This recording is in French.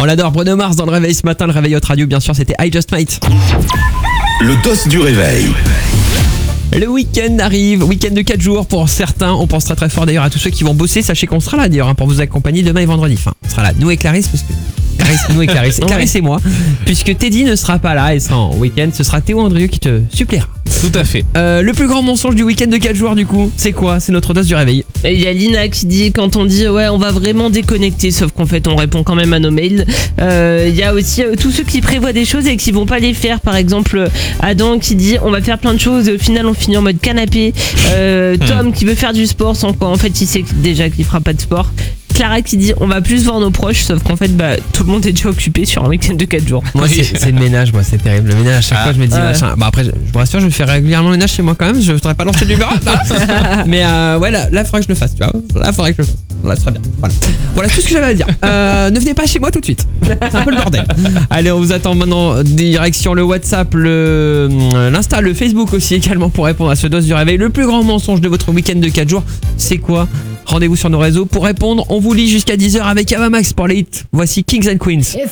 On l'adore, Bruno Mars dans le réveil ce matin, le réveil Hot Radio, bien sûr, c'était I Just Might. Le dos du réveil. Le week-end arrive, week-end de 4 jours pour certains, on pense très très fort d'ailleurs à tous ceux qui vont bosser, sachez qu'on sera là d'ailleurs pour vous accompagner demain et vendredi, enfin on sera là, nous et Clarisse, parce que nous et Clarisse, Clarisse et moi, puisque Teddy ne sera pas là et sera en week-end, ce sera Théo Andrieux qui te suppléera. Tout à fait. Le plus grand mensonge du week-end de 4 jours du coup, c'est quoi? C'est notre dose du réveil. Il y a Lina qui dit quand on dit ouais on va vraiment déconnecter, sauf qu'en fait on répond quand même à nos mails. Il y a aussi tous ceux qui prévoient des choses et qui vont pas les faire. Par exemple Adam qui dit on va faire plein de choses et au final on finit en mode canapé. Tom qui veut faire du sport sans quoi en fait il sait déjà qu'il fera pas de sport. Clara qui dit on va plus voir nos proches, sauf qu'en fait tout le monde est déjà occupé sur un week-end de 4 jours. Moi c'est le ménage, moi c'est terrible. Le ménage à chaque fois je me dis machin. Bah après je vous rassure, je fais régulièrement le ménage chez moi quand même, je voudrais pas lancer du bureau. Mais ouais là il faudrait que je le fasse, tu vois. Là il faudrait que je le fasse. Là très bien. Voilà tout ce que j'avais à dire. Ne venez pas chez moi tout de suite. C'est un peu le bordel. Allez, on vous attend maintenant direction le WhatsApp, l'Insta, le Facebook aussi également pour répondre à ce dose du réveil. Le plus grand mensonge de votre week-end de 4 jours, c'est quoi? Rendez-vous sur nos réseaux pour répondre. On vous lit jusqu'à 10h avec Ava Max pour les hits. Voici Kings and Queens.